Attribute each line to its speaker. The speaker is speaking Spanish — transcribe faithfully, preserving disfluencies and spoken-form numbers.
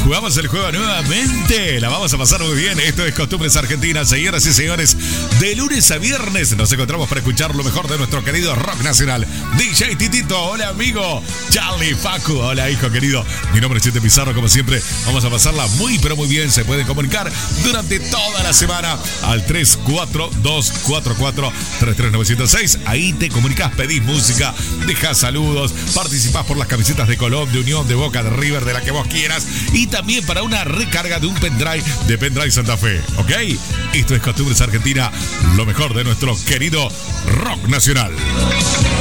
Speaker 1: Jugamos el juego nuevamente. La vamos a pasar muy bien. Esto es Costumbres Argentinas. Señoras y señores, de lunes a viernes nos encontramos para escuchar lo mejor de nuestro querido rock nacional. D J Titito, hola amigo. Charlie Facu, hola hijo querido. Mi nombre es Chete Pizarro, como siempre. Vamos a pasarla muy pero muy bien. Se pueden comunicar durante toda la semana al tres cuatro dos cuatro cuatro tres tres nueve siete seis. Ahí te comunicas, pedís música, dejás saludos, participás por las camisetas de Colón, de Unión, de Boca, de River, de la que vos quieras. Y también para una recarga de un pendrive de Pendrive Santa Fe, ¿ok? Esto es Costumbres Argentina, lo mejor de nuestro querido rock nacional.